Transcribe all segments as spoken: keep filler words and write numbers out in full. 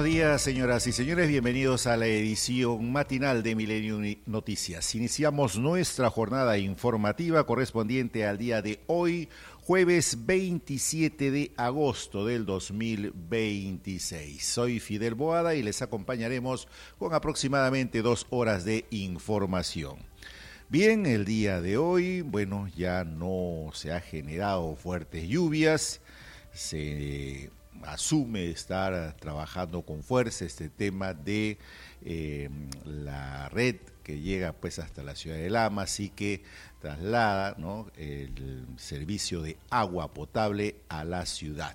buenos días, señoras y señores. Bienvenidos a la edición matinal de Milenio Noticias. Iniciamos nuestra jornada informativa correspondiente al día de hoy, jueves veintisiete de agosto del dos mil veintiséis. Soy Fidel Boada y les acompañaremos con aproximadamente dos horas de información. Bien, el día de hoy, bueno, ya no se ha generado fuertes lluvias, se asume estar trabajando con fuerza este tema de eh, la red que llega pues hasta la ciudad de Lamas y que traslada, ¿no?, el servicio de agua potable a la ciudad.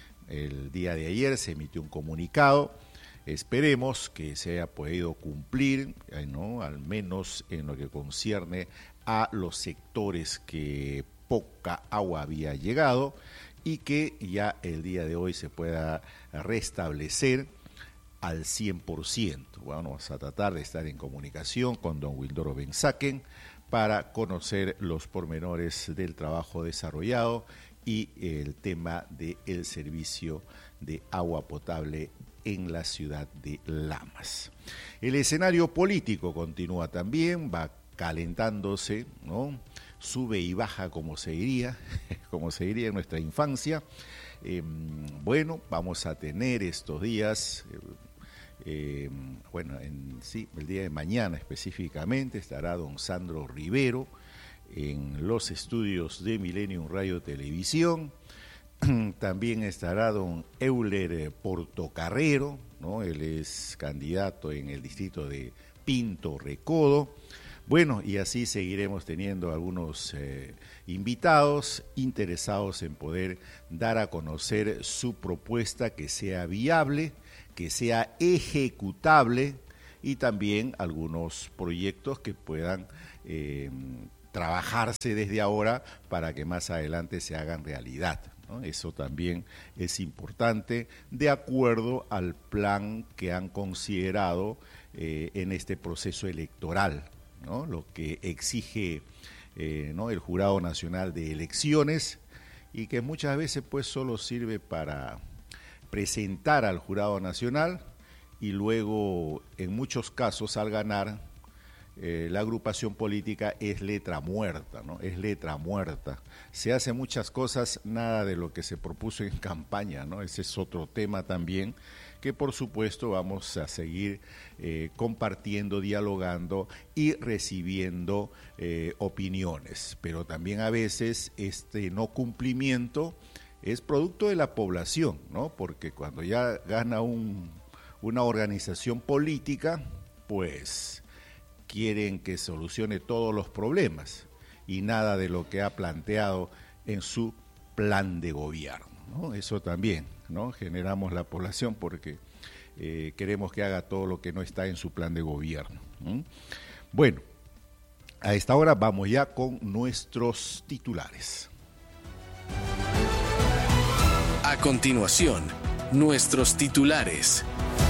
El día de ayer se emitió un comunicado, esperemos que se haya podido cumplir, ¿no?, al menos en lo que concierne a los sectores que poca agua había llegado, y que ya el día de hoy se pueda restablecer al cien por ciento. Bueno, vamos a tratar de estar en comunicación con don Wildoro Benzaken para conocer los pormenores del trabajo desarrollado y el tema del servicio de agua potable en la ciudad de Lamas. El escenario político continúa también, va calentándose, ¿no?, sube y baja, como se diría, como se diría en nuestra infancia. Eh, bueno, vamos a tener estos días, eh, eh, bueno, en, sí, el día de mañana específicamente estará don Sandro Rivero en los estudios de Millennium Radio Televisión. También estará don Euler Portocarrero, ¿no? Él es candidato en el distrito de Pinto Recodo. Bueno, y así seguiremos teniendo algunos eh, invitados interesados en poder dar a conocer su propuesta, que sea viable, que sea ejecutable, y también algunos proyectos que puedan eh, trabajarse desde ahora para que más adelante se hagan realidad, ¿no? Eso también es importante, de acuerdo al plan que han considerado eh, en este proceso electoral, ¿no?, lo que exige eh, ¿no?, el Jurado Nacional de Elecciones, y que muchas veces pues solo sirve para presentar al Jurado Nacional y luego en muchos casos al ganar eh, la agrupación política es letra muerta, ¿no? Es letra muerta. Se hace muchas cosas, nada de lo que se propuso en campaña, ¿no? Ese es otro tema también que por supuesto vamos a seguir eh, compartiendo, dialogando y recibiendo eh, opiniones. Pero también a veces este no cumplimiento es producto de la población, ¿no? Porque cuando ya gana un, una organización política, pues quieren que solucione todos los problemas y nada de lo que ha planteado en su plan de gobierno, ¿no? Eso también, ¿no? Generamos la población porque eh, queremos que haga todo lo que no está en su plan de gobierno. ¿Mm? Bueno, a esta hora vamos ya con nuestros titulares. A continuación, nuestros titulares.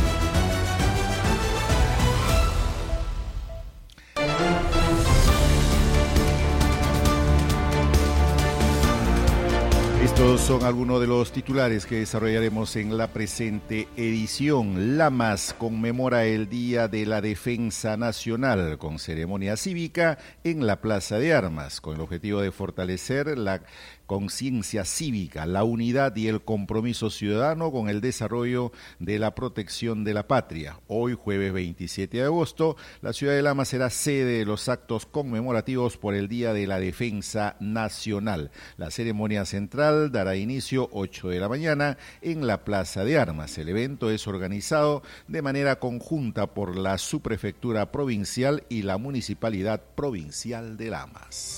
Estos son algunos de los titulares que desarrollaremos en la presente edición. Lamas conmemora el Día de la Defensa Nacional con ceremonia cívica en la Plaza de Armas, con el objetivo de fortalecer la conciencia cívica, la unidad y el compromiso ciudadano con el desarrollo de la protección de la patria. Hoy, jueves veintisiete de agosto, la ciudad de Lamas será sede de los actos conmemorativos por el Día de la Defensa Nacional. La ceremonia central dará inicio ocho de la mañana en la Plaza de Armas. El evento es organizado de manera conjunta por la Subprefectura Provincial y la Municipalidad Provincial de Lamas.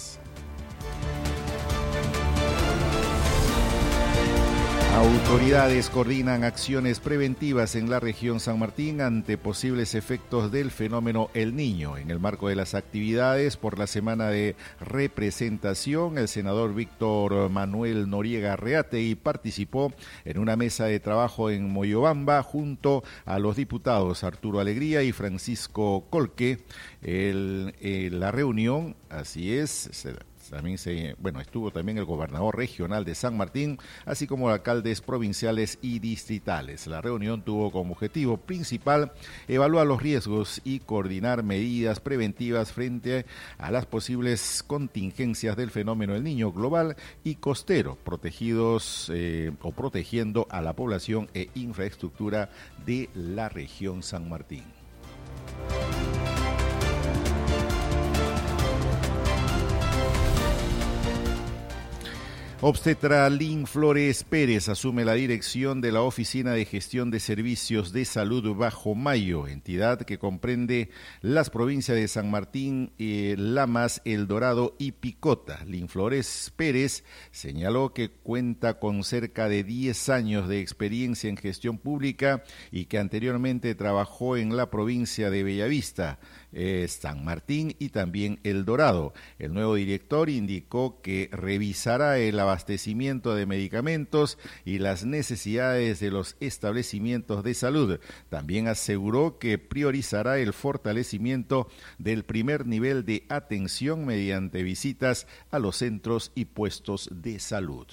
Autoridades coordinan acciones preventivas en la región San Martín ante posibles efectos del fenómeno El Niño. En el marco de las actividades por la semana de representación, el senador Víctor Manuel Noriega Reategui participó en una mesa de trabajo en Moyobamba junto a los diputados Arturo Alegría y Francisco Colque. El, el, la reunión, así es, se también se, bueno, estuvo también el gobernador regional de San Martín, así como alcaldes provinciales y distritales. La reunión tuvo como objetivo principal evaluar los riesgos y coordinar medidas preventivas frente a las posibles contingencias del fenómeno del Niño global y costero, protegidos eh, o protegiendo a la población e infraestructura de la región San Martín. Obstetra Lynn Flores Pérez asume la dirección de la Oficina de Gestión de Servicios de Salud Bajo Mayo, entidad que comprende las provincias de San Martín, eh, Lamas, El Dorado y Picota. Lynn Flores Pérez señaló que cuenta con cerca de diez años de experiencia en gestión pública y que anteriormente trabajó en la provincia de Bellavista, eh, San Martín y también El Dorado. El nuevo director indicó que revisará el abastecimiento de medicamentos y las necesidades de los establecimientos de salud. También aseguró que priorizará el fortalecimiento del primer nivel de atención mediante visitas a los centros y puestos de salud.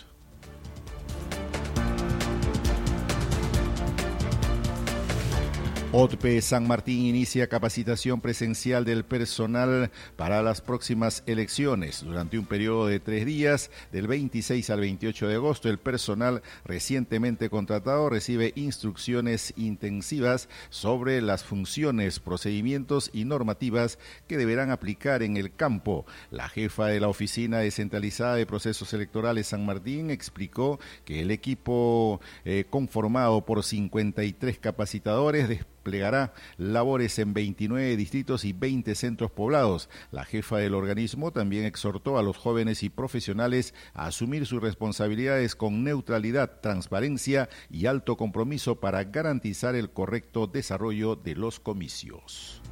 O T P E San Martín inicia capacitación presencial del personal para las próximas elecciones. Durante un periodo de tres días, del veintiséis al veintiocho de agosto, el personal recientemente contratado recibe instrucciones intensivas sobre las funciones, procedimientos y normativas que deberán aplicar en el campo. La jefa de la Oficina Descentralizada de Procesos Electorales San Martín explicó que el equipo eh, conformado por cincuenta y tres capacitadores desplegará labores en veintinueve distritos y veinte centros poblados. La jefa del organismo también exhortó a los jóvenes y profesionales a asumir sus responsabilidades con neutralidad, transparencia y alto compromiso para garantizar el correcto desarrollo de los comicios.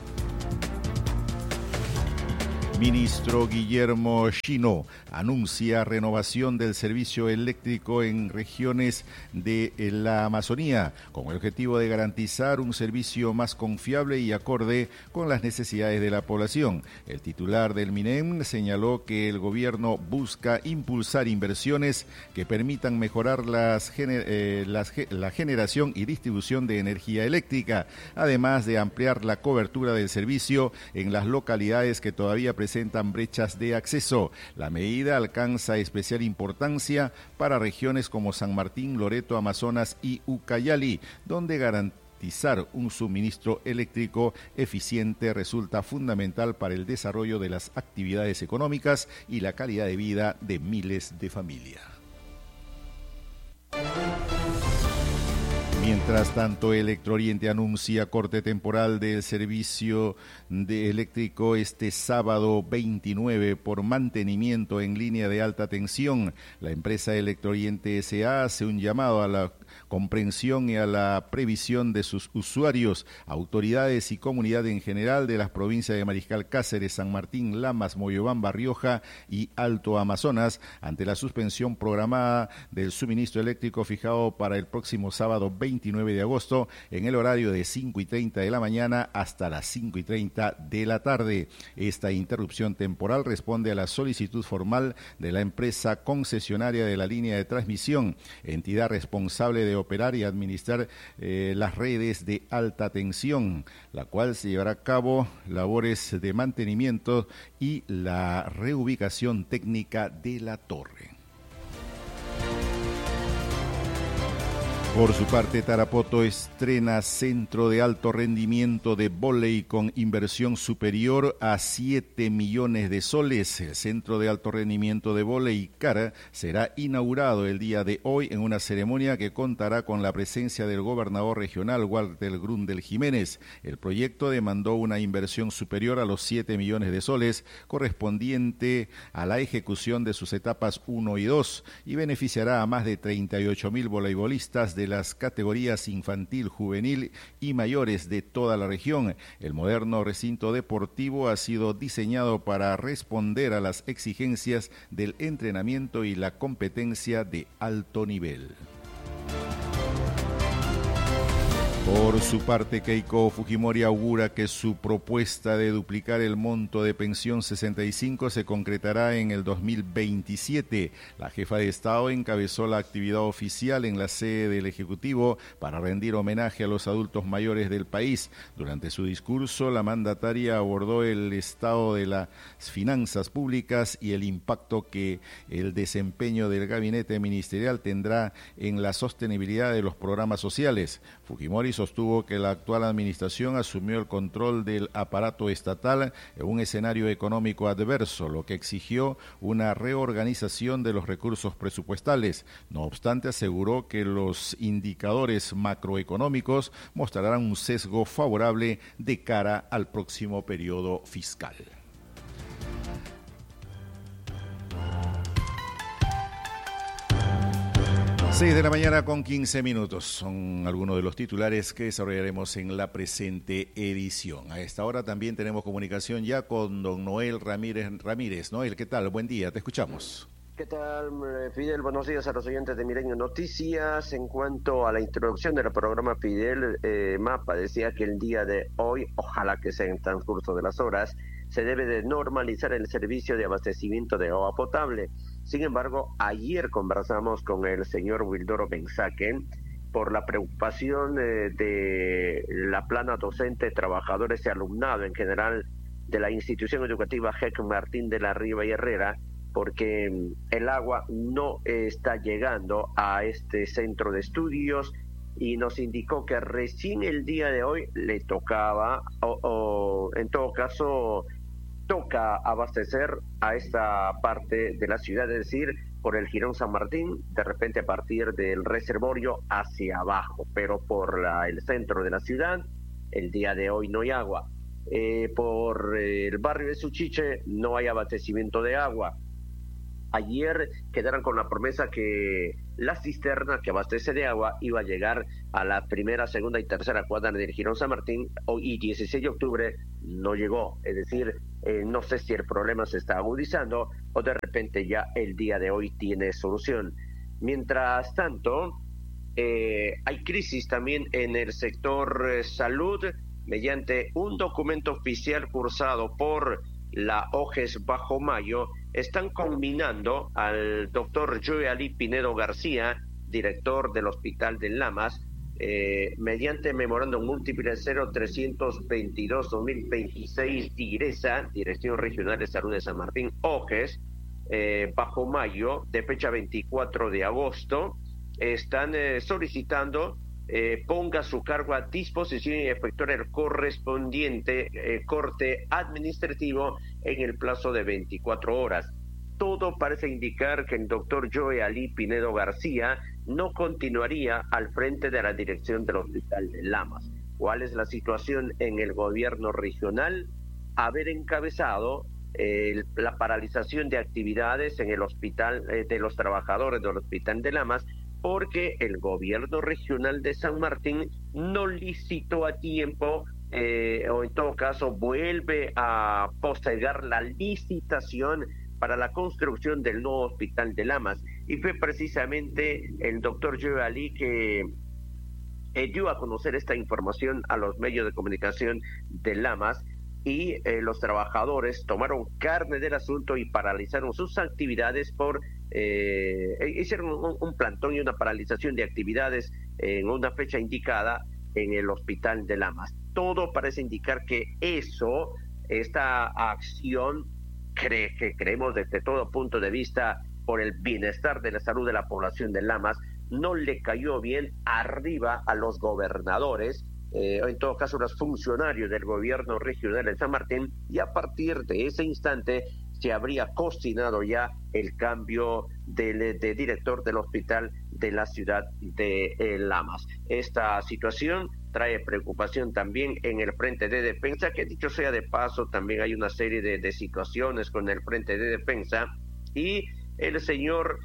Ministro Guillermo Chino anuncia renovación del servicio eléctrico en regiones de la Amazonía, con el objetivo de garantizar un servicio más confiable y acorde con las necesidades de la población. El titular del MINEM señaló que el gobierno busca impulsar inversiones que permitan mejorar las, eh, las, la generación y distribución de energía eléctrica, además de ampliar la cobertura del servicio en las localidades que todavía presentan presentan brechas de acceso. La medida alcanza especial importancia para regiones como San Martín, Loreto, Amazonas y Ucayali, donde garantizar un suministro eléctrico eficiente resulta fundamental para el desarrollo de las actividades económicas y la calidad de vida de miles de familias. Mientras tanto, Electrooriente anuncia corte temporal del servicio de eléctrico este sábado veintinueve por mantenimiento en línea de alta tensión. La empresa Electrooriente S A hace un llamado a la comprensión y a la previsión de sus usuarios, autoridades y comunidad en general de las provincias de Mariscal Cáceres, San Martín, Lamas, Moyobamba, Rioja y Alto Amazonas ante la suspensión programada del suministro eléctrico fijado para el próximo sábado veintinueve de agosto en el horario de cinco y treinta de la mañana hasta las cinco y treinta de la tarde. Esta interrupción temporal responde a la solicitud formal de la empresa concesionaria de la línea de transmisión, entidad responsable de operar y administrar eh, las redes de alta tensión, la cual se llevará a cabo labores de mantenimiento y la reubicación técnica de la torre. Por su parte, Tarapoto estrena centro de alto rendimiento de vóley con inversión superior a siete millones de soles. El centro de alto rendimiento de vóley Cara será inaugurado el día de hoy en una ceremonia que contará con la presencia del gobernador regional Walter Grundel Jiménez. El proyecto demandó una inversión superior a los siete millones de soles correspondiente a la ejecución de sus etapas uno y dos y beneficiará a más de treinta y ocho mil voleibolistas de las categorías infantil, juvenil y mayores de toda la región. El moderno recinto deportivo ha sido diseñado para responder a las exigencias del entrenamiento y la competencia de alto nivel. Por su parte, Keiko Fujimori augura que su propuesta de duplicar el monto de pensión sesenta y cinco se concretará en el dos mil veintisiete. La jefa de Estado encabezó la actividad oficial en la sede del Ejecutivo para rendir homenaje a los adultos mayores del país. Durante su discurso, la mandataria abordó el estado de las finanzas públicas y el impacto que el desempeño del gabinete ministerial tendrá en la sostenibilidad de los programas sociales. Fujimori sostuvo que la actual administración asumió el control del aparato estatal en un escenario económico adverso, lo que exigió una reorganización de los recursos presupuestales. No obstante, aseguró que los indicadores macroeconómicos mostrarán un sesgo favorable de cara al próximo periodo fiscal. seis de la mañana con quince minutos. Son algunos de los titulares que desarrollaremos en la presente edición. A esta hora también tenemos comunicación ya con don Noel Ramírez Ramírez. Noel, ¿qué tal? Buen día, te escuchamos. ¿Qué tal, Fidel? Buenos días a los oyentes de Milenio Noticias. En cuanto a la introducción del programa Fidel, eh, MAPA decía que el día de hoy, ojalá que sea en transcurso de las horas, se debe de normalizar el servicio de abastecimiento de agua potable. Sin embargo, ayer conversamos con el señor Wildoro Benzaque por la preocupación eh, de la plana docente, trabajadores y alumnado en general de la institución educativa G E C Martín de la Riva y Herrera, porque el agua no está llegando a este centro de estudios y nos indicó que recién el día de hoy le tocaba, o, o en todo caso, toca abastecer a esta parte de la ciudad, es decir, por el Jirón San Martín, de repente a partir del reservorio hacia abajo, pero por la, el centro de la ciudad, el día de hoy no hay agua. Eh, por eh, el barrio de Suchiche no hay abastecimiento de agua. Ayer quedaron con la promesa que la cisterna que abastece de agua iba a llegar a la primera, segunda y tercera cuadra del Jirón San Martín, y dieciséis de octubre no llegó. Es decir, eh, no sé si el problema se está agudizando o de repente ya el día de hoy tiene solución. Mientras tanto, eh, hay crisis también en el sector eh, salud, mediante un documento oficial cursado por la O G E S Bajo Mayo. Están combinando al doctor Joe Ali Pinedo García, director del Hospital de Lamas, eh, mediante memorándum múltiple cero trescientos veintidós dos mil veintiséis DIRESA, Dirección Regional de Salud de San Martín, O G E S, eh, Bajo Mayo, de fecha veinticuatro de agosto, están eh, solicitando Eh, ponga su cargo a disposición y efectuar el correspondiente eh, corte administrativo en el plazo de veinticuatro horas. Todo parece indicar que el doctor Joe Ali Pinedo García no continuaría al frente de la dirección del Hospital de Lamas. ¿Cuál es la situación en el gobierno regional? Haber encabezado eh, la paralización de actividades en el hospital eh, de los trabajadores del Hospital de Lamas, porque el gobierno regional de San Martín no licitó a tiempo, eh, o en todo caso vuelve a postergar la licitación para la construcción del nuevo Hospital de Lamas. Y fue precisamente el doctor Joe Ali que eh, dio a conocer esta información a los medios de comunicación de Lamas, y eh, los trabajadores tomaron carne del asunto y paralizaron sus actividades por eh, hicieron un, un plantón y una paralización de actividades en una fecha indicada en el Hospital de Lamas. Todo parece indicar que eso, esta acción, cree, que creemos desde todo punto de vista por el bienestar de la salud de la población de Lamas, no le cayó bien arriba a los gobernadores, Eh, en todo caso los funcionarios del gobierno regional de San Martín, y a partir de ese instante se habría cocinado ya el cambio de, de director del hospital de la ciudad de eh, Lamas. Esta situación trae preocupación también en el Frente de Defensa, que dicho sea de paso, también hay una serie de, de situaciones con el Frente de Defensa, y el señor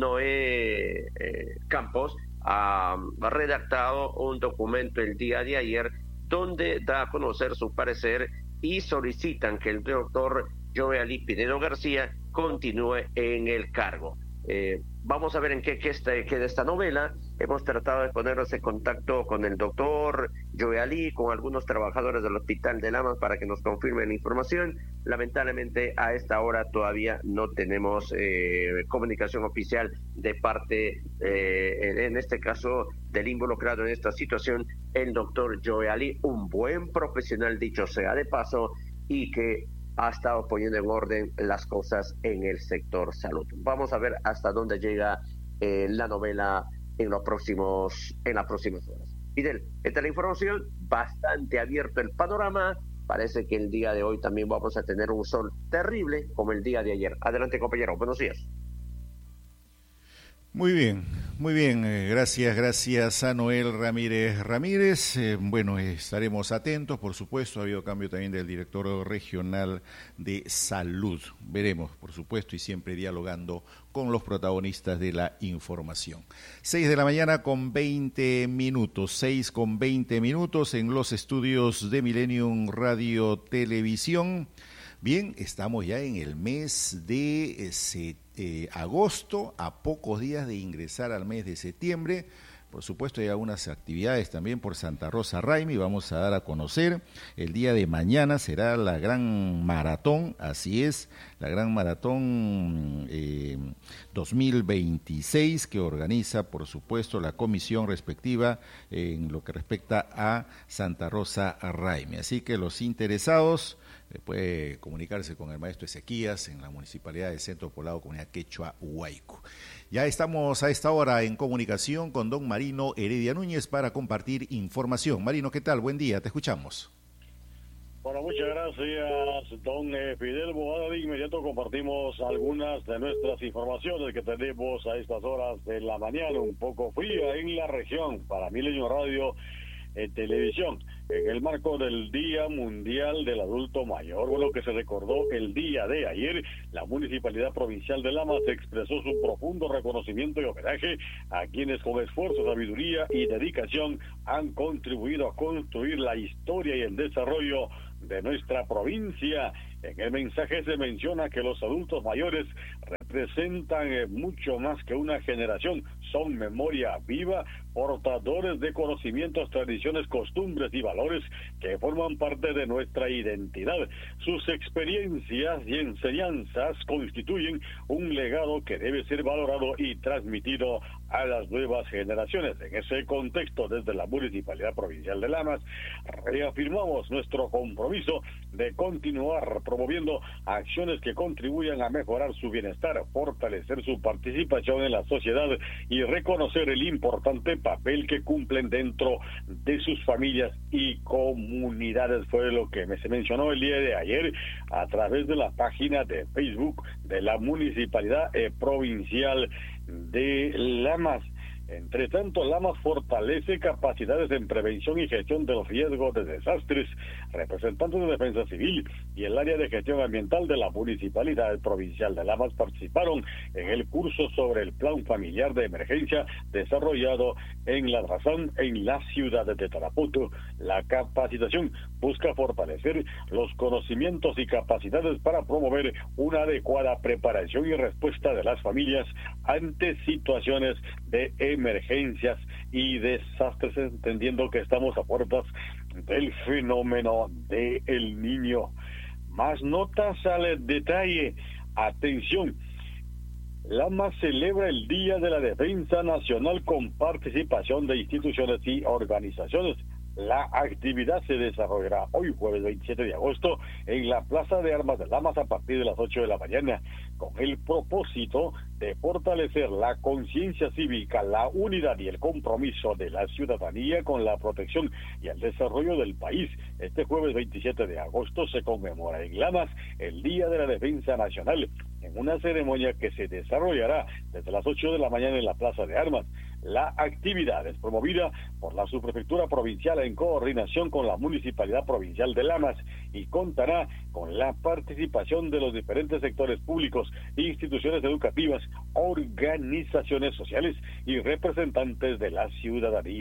Noé eh, Campos ha redactado un documento el día de ayer donde da a conocer su parecer y solicitan que el doctor Joe Ali Pinedo García continúe en el cargo. Eh, vamos a ver en qué, qué este, queda esta novela. Hemos tratado de ponernos en contacto con el doctor Joe Ali, con algunos trabajadores del Hospital de Lamas para que nos confirmen la información. Lamentablemente a esta hora todavía no tenemos eh, comunicación oficial de parte, eh, en, en este caso, del involucrado en esta situación, el doctor Joe Ali, un buen profesional, dicho sea de paso, y que ha estado poniendo en orden las cosas en el sector salud. Vamos a ver hasta dónde llega eh, la novela en los próximos, en las próximas horas. Fidel, esta es la información, bastante abierto el panorama. Parece que el día de hoy también vamos a tener un sol terrible como el día de ayer. Adelante, compañero, buenos días. Muy bien, muy bien, eh, gracias, gracias a Noel Ramírez Ramírez. Eh, bueno, eh, estaremos atentos, por supuesto, ha habido cambio también del director regional de salud. Veremos, por supuesto, y siempre dialogando con los protagonistas de la información. Seis de la mañana con veinte minutos, seis con veinte minutos en los estudios de Millennium Radio Televisión. Bien, estamos ya en el mes de eh, eh, agosto, a pocos días de ingresar al mes de septiembre. Por supuesto, hay algunas actividades también por Santa Rosa Raimi, vamos a dar a conocer. El día de mañana será la gran maratón, así es, la gran maratón eh, dos mil veintiséis que organiza, por supuesto, la comisión respectiva en lo que respecta a Santa Rosa Raimi. Así que los interesados puede comunicarse con el maestro Ezequías en la Municipalidad de Centro Poblado, Comunidad Quechua, Huayco. Ya estamos a esta hora en comunicación con don Marino Heredia Núñez para compartir información. Marino, ¿qué tal? Buen día, te escuchamos. Bueno, muchas gracias, don eh, Fidel Bogada. De inmediato compartimos algunas de nuestras informaciones que tenemos a estas horas de la mañana, un poco fría en la región, para Milenio Radio eh, Televisión. En el marco del Día Mundial del Adulto Mayor, bueno, que se recordó el día de ayer, la Municipalidad Provincial de Lamas expresó su profundo reconocimiento y homenaje a quienes con esfuerzo, sabiduría y dedicación han contribuido a construir la historia y el desarrollo de nuestra provincia. En el mensaje se menciona que los adultos mayores representan eh, mucho más que una generación, son memoria viva, portadores de conocimientos, tradiciones, costumbres y valores que forman parte de nuestra identidad. Sus experiencias y enseñanzas constituyen un legado que debe ser valorado y transmitido a las nuevas generaciones. En ese contexto, desde la Municipalidad Provincial de Lamas, reafirmamos nuestro compromiso de continuar promoviendo acciones que contribuyan a mejorar su bienestar, fortalecer su participación en la sociedad y reconocer el importante papel que cumplen dentro de sus familias y comunidades. Fue lo que me se mencionó el día de ayer a través de la página de Facebook de la Municipalidad eh, Provincial de Lamas. Entre tanto, Lamas fortalece capacidades en prevención y gestión de los riesgos de desastres. Representantes de Defensa Civil y el área de gestión ambiental de la Municipalidad Provincial de Lamas participaron en el curso sobre el Plan Familiar de Emergencia desarrollado en La Razón, en la ciudad de Tarapoto. La capacitación busca fortalecer los conocimientos y capacidades para promover una adecuada preparación y respuesta de las familias ante situaciones de emergencias y desastres, entendiendo que estamos a puertas del fenómeno de El Niño. Más notas al detalle. Atención, Lamas celebra el Día de la Defensa Nacional con participación de instituciones y organizaciones. La actividad se desarrollará hoy, jueves veintisiete de agosto, en la Plaza de Armas de Lamas a partir de las ocho de la mañana, con el propósito de fortalecer la conciencia cívica, la unidad y el compromiso de la ciudadanía con la protección y el desarrollo del país. Este jueves veintisiete de agosto se conmemora en Lamas el Día de la Defensa Nacional, en una ceremonia que se desarrollará desde las ocho de la mañana en la Plaza de Armas. La actividad es promovida por la Subprefectura Provincial en coordinación con la Municipalidad Provincial de Lamas y contará con la participación de los diferentes sectores públicos, instituciones educativas, organizaciones sociales y representantes de la ciudadanía.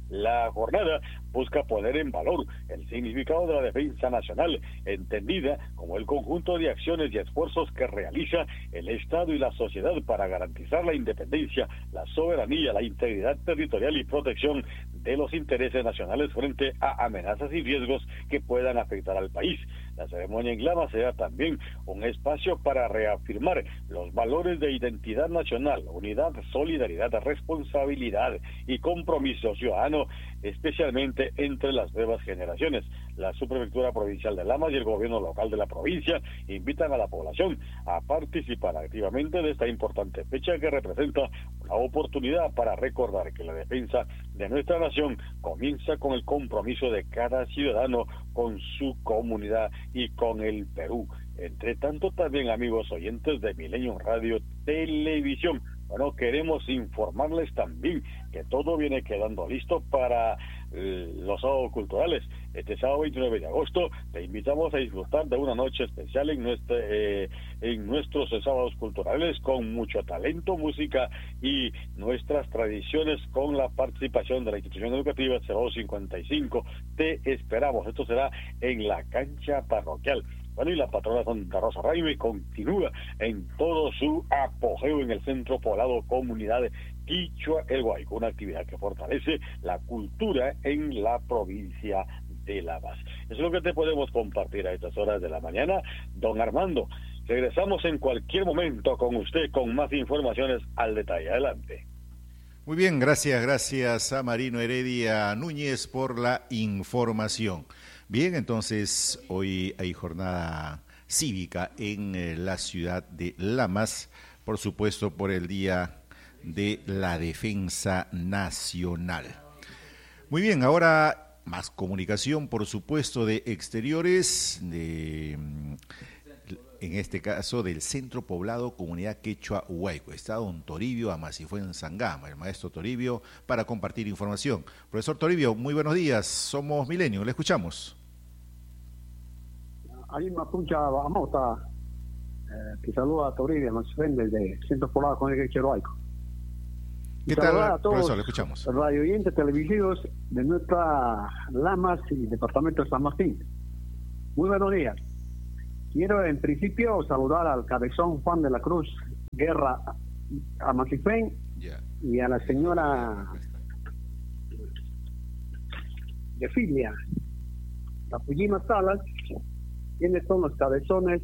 La jornada busca poner en valor el significado de la defensa nacional, entendida como el conjunto de acciones y esfuerzos que realiza el Estado y la sociedad para garantizar la independencia, la soberanía, la integridad territorial y protección de los intereses nacionales frente a amenazas y riesgos que puedan afectar al país. La ceremonia en Lama será también un espacio para reafirmar los valores de identidad nacional, unidad, solidaridad, responsabilidad y compromiso ciudadano, especialmente entre las nuevas generaciones. La Subprefectura Provincial de Lamas y el gobierno local de la provincia invitan a la población a participar activamente de esta importante fecha que representa una oportunidad para recordar que la defensa de nuestra nación comienza con el compromiso de cada ciudadano con su comunidad y con el Perú. Entre tanto, también, amigos oyentes de Millennium Radio Televisión, bueno, queremos informarles también que todo viene quedando listo para eh, los sábados culturales. Este sábado veintinueve de agosto te invitamos a disfrutar de una noche especial en, nuestra, eh, en nuestros sábados culturales con mucho talento, música y nuestras tradiciones, con la participación de la institución educativa cero dos cincuenta y cinco. Te esperamos. Esto será en la cancha parroquial. Bueno, y la patrona Santa Rosa Raimi continúa en todo su apogeo en el Centro Poblado Comunidad Quichua El Guayco, una actividad que fortalece la cultura en la provincia de Lamas. Eso es lo que te podemos compartir a estas horas de la mañana. Don Armando, regresamos en cualquier momento con usted con más informaciones al detalle. Adelante. Muy bien, gracias, gracias a Marino Heredia Núñez por la información. Bien, entonces hoy hay jornada cívica en eh, la ciudad de Lamas, por supuesto por el Día de la Defensa Nacional. Muy bien, ahora más comunicación, por supuesto, de exteriores, de, en este caso del Centro Poblado Comunidad Quechua Huayco. Está don Toribio Amasifuenzangama, el maestro Toribio, para compartir información. Profesor Toribio, muy buenos días, somos Milenio, le escuchamos. Ahí me apuncha Amota, eh, que saluda a Toribio Amasifuenzangama desde Centro Poblado Comunidad Quechua Huayco. ¿Qué tal, a todos, profesor? Le escuchamos. Radio oyentes televisivos de nuestra Lamas y departamento de San Martín. Muy buenos días. Quiero en principio saludar al cabezón Juan de la Cruz Guerra Amasifén yeah. y a la señora de Filia, la Pujima Salas, quienes son los cabezones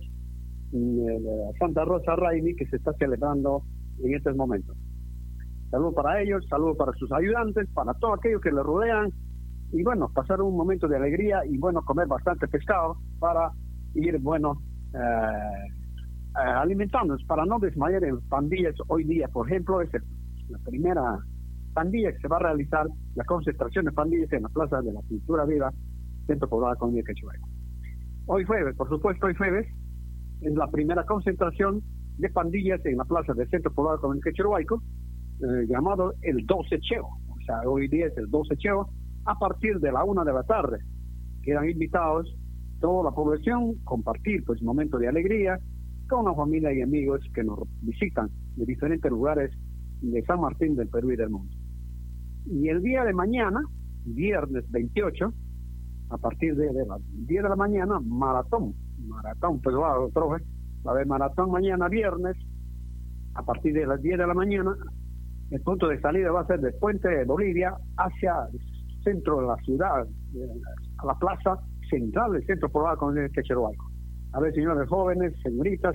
de Santa Rosa Raimi que se está celebrando en estos momentos. Saludos para ellos, saludos para sus ayudantes, para todos aquellos que les rodean y bueno, pasar un momento de alegría y bueno, comer bastante pescado para ir, bueno, eh, eh, alimentándonos, para no desmayar en pandillas. Hoy día, por ejemplo, es el, la primera pandilla que se va a realizar, la concentración de pandillas en la Plaza de la Cultura Viva, Centro Poblado Comunidad Quechua Huayco. Hoy jueves, por supuesto, hoy jueves es la primera concentración de pandillas en la Plaza del Centro Poblado Comunidad Quechua Huayco, eh, llamado el doce Cheo. O sea, hoy día es el doce Cheo, a partir de la una de la tarde. Quedan invitados toda la población, compartir pues momentos de alegría con la familia y amigos que nos visitan de diferentes lugares de San Martín, del Perú y del mundo. Y el día de mañana, viernes veintiocho, a partir de, de las diez de la mañana, maratón, maratón, pues va, otro, va a haber maratón mañana viernes, a partir de las diez de la mañana. El punto de salida va a ser del puente de Bolivia hacia el centro de la ciudad, a la plaza central del Centro Poblado Comunidad Quechua Huayco. A ver, señores jóvenes, señoritas,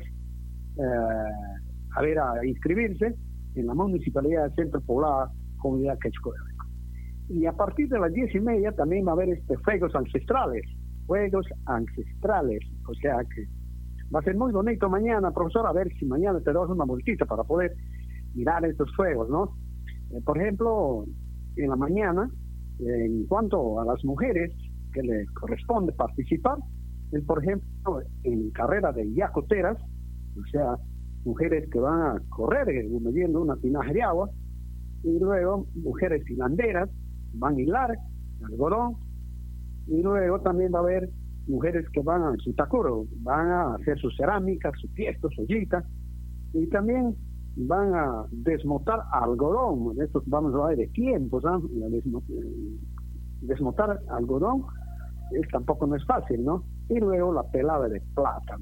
eh, a ver, a inscribirse en la Municipalidad del Centro Poblado Comunidad Quechua Huayco. Y a partir de las diez y media también va a haber este fuegos ancestrales, fuegos ancestrales, o sea que va a ser muy bonito mañana, profesor, a ver si mañana te das una multita para poder mirar estos fuegos, ¿no? Eh, por ejemplo, en la mañana, eh, en cuanto a las mujeres que le corresponde participar, es por ejemplo en carrera de yacoteras, o sea, mujeres que van a correr eh, mediendo una tinaja de agua, y luego mujeres hilanderas, van a hilar algodón, y luego también va a haber mujeres que van a su takuro, van a hacer su cerámica, su tiesto, su ollita, y también van a desmotar algodón. Esto vamos a hablar de tiempos, ¿no? Desmotar algodón es, tampoco no es fácil, ¿no? Y luego la pelada de plátano.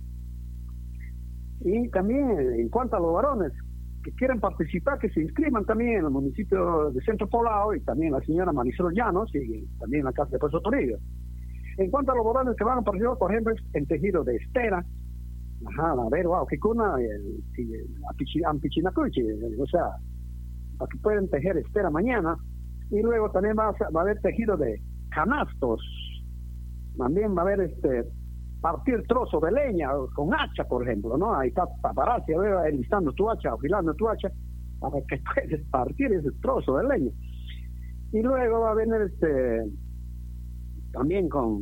Y también en cuanto a los varones que quieren participar, que se inscriban también en el municipio de Centro Poblado, y también la señora Marisol Llanos, y también la casa de Puerto Toribio. En cuanto a los varones que van a participar, por ejemplo, en tejido de estera, ajá, a ver, wow, que cuna, ampichinacuchi, o sea, para que puedan tejer estera mañana. Y luego también va a, va a haber tejido de canastos, también va a haber este partir trozo de leña con hacha, por ejemplo, ¿no? Ahí está paparazzi, a ver, enlistando tu hacha, afilando tu hacha, para que puedas partir ese trozo de leña. Y luego va a venir este también con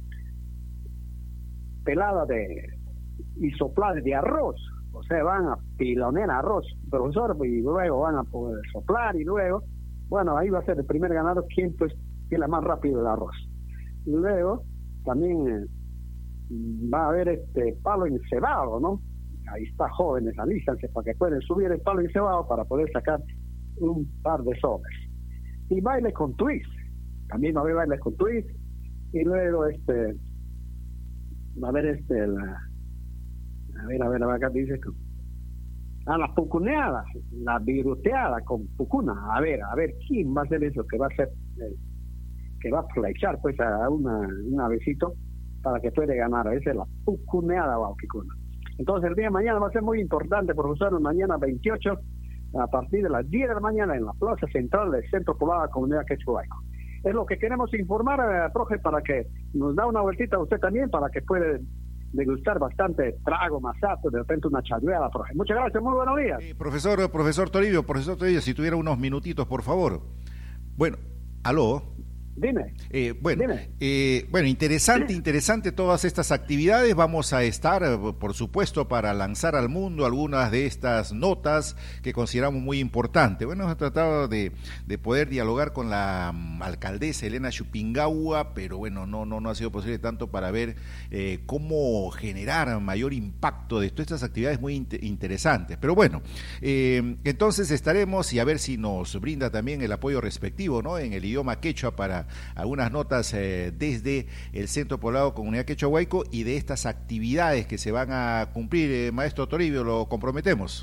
pelada de y soplar de arroz, o sea, van a pilonear arroz, profesor, y luego van a poder soplar, y luego, bueno, ahí va a ser el primer ganador quien pues pila más rápido el arroz. Y luego también eh, va a haber este palo encebado, ¿no? Ahí está, jóvenes, alístanse para que puedan subir el palo encebado para poder sacar un par de sobres. Y baile con twist, también va a haber baile con twist, y luego este va a haber este la, a ver, a ver, acá dice que a la pucuneada, la viruteada con pucuna, a ver, a ver quién va a hacer eso, que va a hacer eh, que va a flechar pues a una, un avecito para que pueda ganar. Esa es la pucuneada Bauquicuna. Entonces el día de mañana va a ser muy importante, profesor, mañana veintiocho, a partir de las diez de la mañana en la plaza central del Centro Poblado de la Comunidad Quechua Guayco. Es lo que queremos informar, eh, profe, para que nos da una vueltita a usted también, para que pueda degustar bastante trago, masato, de repente una chaluela, profe. Muchas gracias, muy buenos días. Eh, profesor, profesor Toribio, profesor Toribio, si tuviera unos minutitos, por favor. Bueno, aló. Dime. Eh, bueno, Dime. Eh, bueno, interesante, interesante todas estas actividades. Vamos a estar, por supuesto, para lanzar al mundo algunas de estas notas que consideramos muy importantes. Bueno, hemos tratado de, de poder dialogar con la um, alcaldesa Elena Chupingawa, pero bueno, no, no, no ha sido posible tanto para ver eh, cómo generar mayor impacto de todas estas actividades muy in- interesantes. Pero bueno, eh, entonces estaremos y a ver si nos brinda también el apoyo respectivo, ¿no? En el idioma quechua para algunas notas eh, desde el Centro Poblado Comunidad Quechua Guayco y de estas actividades que se van a cumplir, eh, maestro Toribio, lo comprometemos.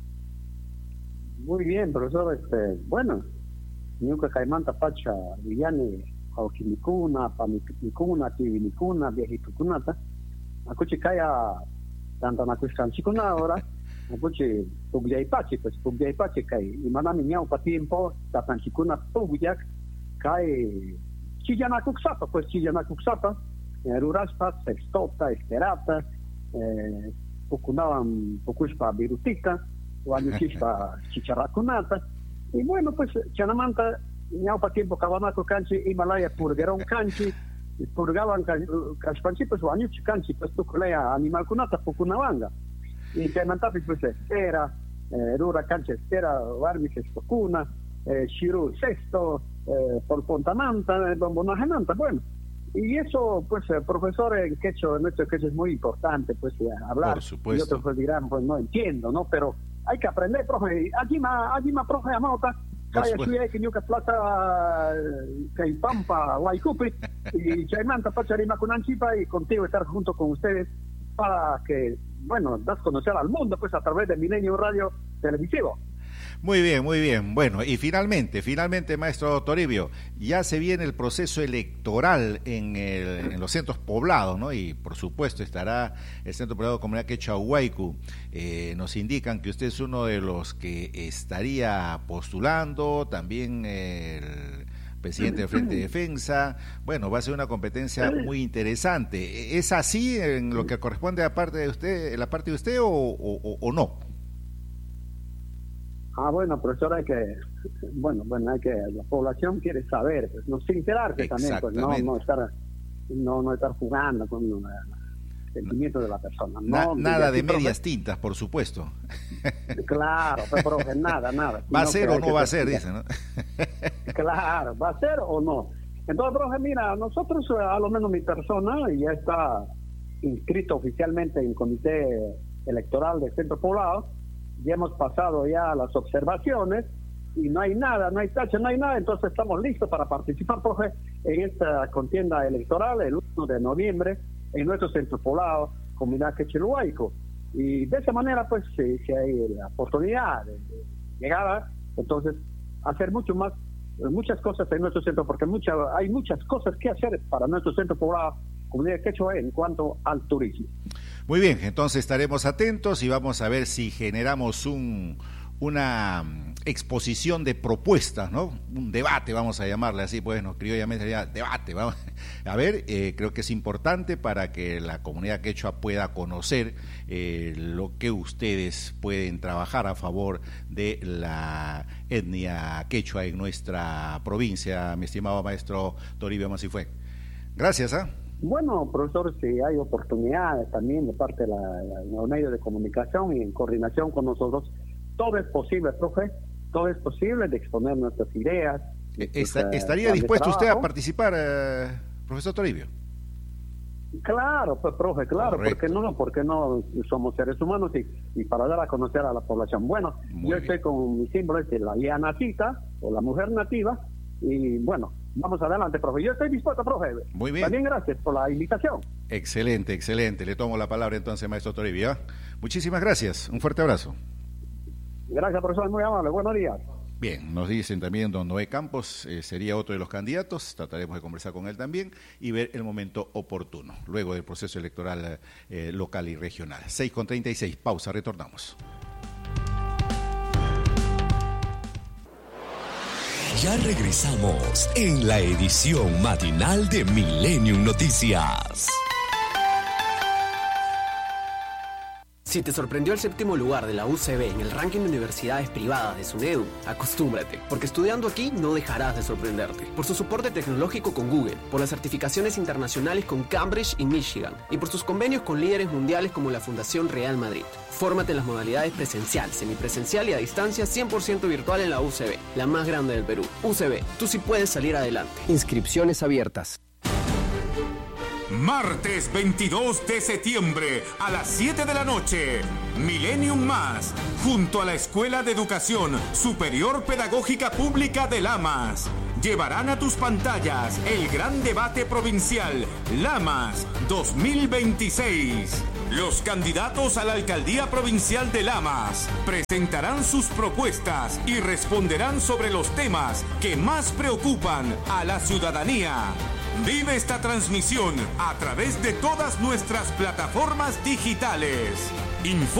Muy bien, profesor, este, bueno, Ñuca Caimanta Pacha, Villani, Jauquinicuna, Pamicuna, Tivinicuna, Viejitucunata, Acuchi Kaya, Tantanacuiscanchicuna ahora, Acuchi Pugyaipachi, pues Pugyaipachi Kai, y Manami Ñau Patiempo, Tatanchicuna Pugyak, Cae Chillanacuxapa, pues Chillanacuxapa, eh, Ruraspa, Sextota, Esterata, eh, Pucunaban, Pucuspa, Virutica, Guanyuchispa, Chicharracunata, y bueno, pues Chanamanta, Ñaupa Tiempo, Cabanaco Canchi, Himalaya, Purguerón Canchi, Purgaban Caspanchi, pues Guanyuchi Canchi, pues Tuculea, Animal Cunata, Pucunabanga, y Chaimantapis, pues Estera, eh, Rura Canchi, Estera, Barmis, Estocuna, eh, Shiru Sexto, Eh, por Pontamanta, Bombonajenanta, bueno, y eso, pues, eh, profesor, en quechua, en nuestro quechua es muy importante, pues, eh, hablar. Por supuesto. Y otros pues dirán, pues, no entiendo, ¿no? Pero hay que aprender, profe. Allí más, allí más, profe, Amauta, Calla Suya, que Ñuca Plata, Caipampa, Guaycupi, y Chaimanta, Pacharima, Cunanchipa, y contigo estar junto con ustedes para que, bueno, das a conocer al mundo, pues, a través de Milenio Radio Televisivo. Muy bien, muy bien. Bueno, y finalmente, finalmente, maestro Toribio, ya se viene el proceso electoral en, el, en los centros poblados, ¿no? Y por supuesto estará el Centro Poblado de Comunidad Quechua Guayco. Eh, nos indican que usted es uno de los que estaría postulando, también el presidente del Frente de Defensa. Bueno, va a ser una competencia muy interesante. ¿Es así en lo que corresponde a parte de usted, la parte de usted o, o, o no? Ah, bueno, profesor, hay que, bueno, bueno, hay que, la población quiere saber, pues, no sincerarse también, pues, no, no estar, no, no estar jugando con el sentimiento de la persona. No, no nada de profe, medias tintas, por supuesto. Claro, pero, profe, nada, nada. ¿Va a ser o no va a ser, dice, no? Claro, ¿va a ser o no? Entonces, profe, mira, nosotros, a lo menos mi persona, ya está inscrito oficialmente en el Comité Electoral del Centro Poblado. ya hemos pasado ya las observaciones y no hay nada, no hay tacha, no hay nada, entonces estamos listos para participar, profe, en esta contienda electoral el uno de noviembre en nuestro centro poblado, Comunidad Quechiluaico. Y de esa manera, pues, si, si hay la oportunidad de, de llegar a, entonces, hacer mucho más, muchas cosas en nuestro centro, porque mucha, hay muchas cosas que hacer para nuestro centro poblado, Comunidad Quechua, en cuanto al turismo. Muy bien, entonces estaremos atentos y vamos a ver si generamos un, una exposición de propuestas, ¿no? Un debate, vamos a llamarle así, pues, no, criollamente sería debate, vamos. A ver, eh, creo que es importante para que la comunidad quechua pueda conocer eh, lo que ustedes pueden trabajar a favor de la etnia quechua en nuestra provincia, mi estimado maestro Toribio Masifue. Gracias, ¿ah? ¿eh? Bueno, profesor, si hay oportunidades también de parte de la, la, los medios de comunicación y en coordinación con nosotros, todo es posible, profe, todo es posible de exponer nuestras ideas. Esta, ¿Estaría dispuesto usted a participar, eh, profesor Toribio? Claro, pues, profe, claro, Correcto. ¿por qué no? Porque no somos seres humanos y, y para dar a conocer a la población. Bueno, Muy yo bien. estoy con mi símbolo de la guía nacita o la mujer nativa y bueno, vamos adelante, profe. Yo estoy dispuesto, profe. Muy bien. También gracias por la invitación. Excelente, excelente. Le tomo la palabra entonces, maestro Toribio. Muchísimas gracias. Un fuerte abrazo. Gracias, profesor, muy amable. Buenos días. Bien, nos dicen también don Noé Campos, eh, sería otro de los candidatos, trataremos de conversar con él también y ver el momento oportuno, luego del proceso electoral eh, local y regional. seis con treinta y seis, pausa, retornamos. Ya regresamos en la edición matinal de Millennium Noticias. Si te sorprendió el séptimo lugar de la U C B en el ranking de universidades privadas de SUNEDU, acostúmbrate, porque estudiando aquí no dejarás de sorprenderte. Por su soporte tecnológico con Google, por las certificaciones internacionales con Cambridge y Michigan, y por sus convenios con líderes mundiales como la Fundación Real Madrid. Fórmate en las modalidades presencial, semipresencial y a distancia cien por ciento virtual en la U C B, la más grande del Perú. U C B, tú sí puedes salir adelante. Inscripciones abiertas. Martes veintidós de septiembre a las siete de la noche, Millennium Más, junto a la Escuela de Educación Superior Pedagógica Pública de Lamas, llevarán a tus pantallas el gran debate provincial Lamas dos mil veintiséis. Los candidatos a la alcaldía provincial de Lamas presentarán sus propuestas y responderán sobre los temas que más preocupan a la ciudadanía. Vive esta transmisión a través de todas nuestras plataformas digitales. Info